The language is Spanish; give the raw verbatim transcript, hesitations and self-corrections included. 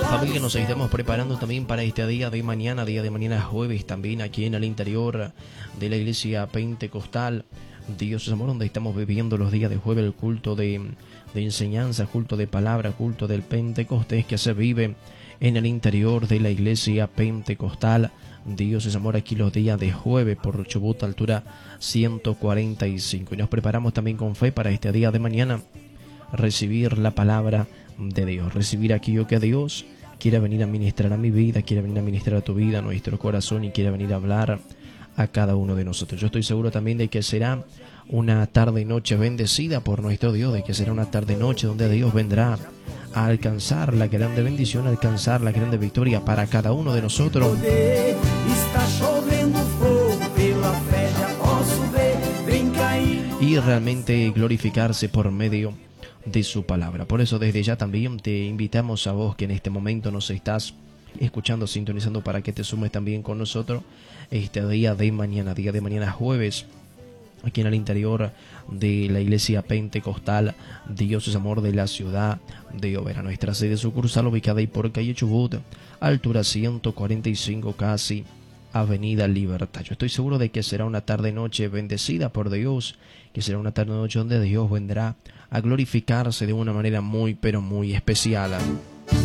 Familia, nos estamos preparando también para este día de mañana, día de mañana jueves, también aquí en el interior de la iglesia pentecostal. Dios es amor, donde estamos viviendo los días de jueves, el culto de, de enseñanza, culto de palabra, culto del Pentecostés que se vive en el interior de la iglesia pentecostal. Dios es amor, aquí los días de jueves por Chubut, altura ciento cuarenta y cinco. Y nos preparamos también con fe para este día de mañana, recibir la palabra de Dios, recibir aquello que Dios quiere venir a ministrar a mi vida, quiere venir a ministrar a tu vida, a nuestro corazón, y quiere venir a hablar a cada uno de nosotros. Yo estoy seguro también de que será una tarde y noche bendecida por nuestro Dios, de que será una tarde y noche donde Dios vendrá a alcanzar la grande bendición, a alcanzar la grande victoria para cada uno de nosotros. Y realmente glorificarse por medio de su palabra. Por eso desde ya también te invitamos a vos que en este momento nos estás escuchando, sintonizando, para que te sumes también con nosotros este día de mañana, día de mañana jueves, aquí en el interior de la iglesia pentecostal Dios es amor de la ciudad de Oberá. Nuestra sede sucursal ubicada ahí por calle Chubut, altura ciento cuarenta y cinco, casi Avenida Libertad. Yo estoy seguro de que será una tarde noche bendecida por Dios, que será una tarde noche donde Dios vendrá a glorificarse de una manera muy pero muy especial.